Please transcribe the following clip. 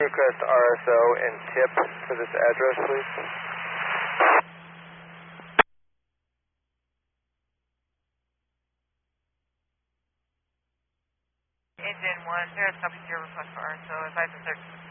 Request RSO and tip for this address, please. Engine 1, Paris, copy your request for RSO, advise the search.